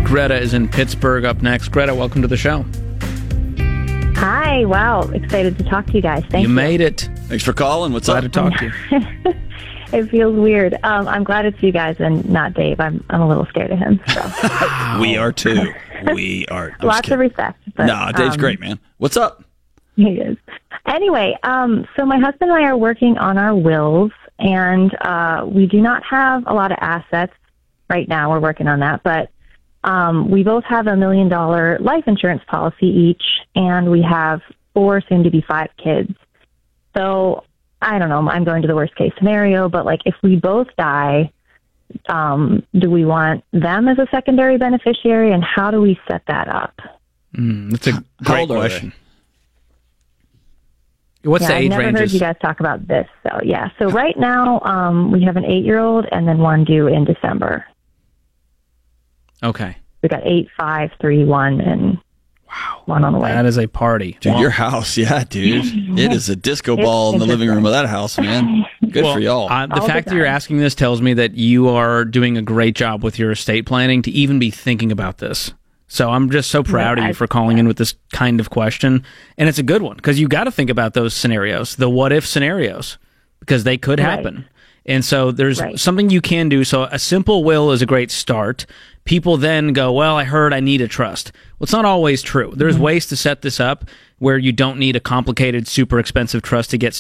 Greta is in Pittsburgh up next. Greta, welcome to the show. Hi, wow, excited to talk to you guys. Thank you. You made it. Thanks for calling. What's Glad up? to talk to you. It feels weird. I'm glad it's you guys and not Dave. I'm a little scared of him. So. We are too. We are. Lots of respect. But, nah, Dave's great, man. What's up? He is. Anyway, so my husband and I are working on our wills, and we do not have a lot of assets right now. We're working on that, but we both have $1 million life insurance policy each, and we have 4, soon to be 5 kids. So I don't know. I'm going to the worst case scenario, but like if we both die, do we want them as a secondary beneficiary, and how do we set that up? That's a great question. What's the age I've never ranges? heard you guys talk about this. So yeah. So right now we have an 8-year-old and then one due in December. Okay. We got 8, 5, 3, 1, and one on the way. That is a party. Dude, your house, yeah, dude. It is a disco ball in the living room of that house, man. Good for y'all. The fact that you're asking this tells me that you are doing a great job with your estate planning to even be thinking about this. So I'm just so proud of you for calling in with this kind of question. And it's a good one because you got to think about those scenarios, the what if scenarios, because they could happen. And so there's something you can do. So a simple will is a great start. People then go, well, I heard I need a trust. Well, it's not always true. There's ways to set this up where you don't need a complicated, super expensive trust to get